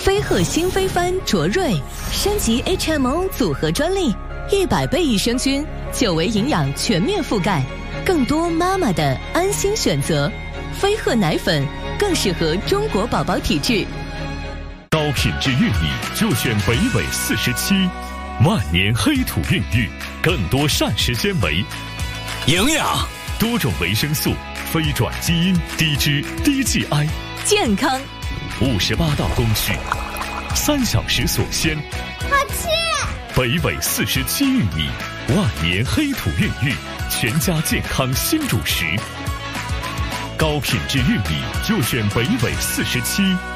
飞鹤新飞帆卓瑞升级 HMO 组合专利，100倍益生菌，久违营养全面覆盖，更多妈妈的安心选择。飞鹤奶粉更适合中国宝宝体质。 高品质玉米就选北纬47，万年黑土孕育，更多膳食纤维、 营养、 多种维生素、非转基因、低脂、低 GI， 健康。 58道工序，3小时锁鲜。 好吃！ 北纬47玉米，万年黑土孕育，全家健康新主食。高品质玉米就选北纬47。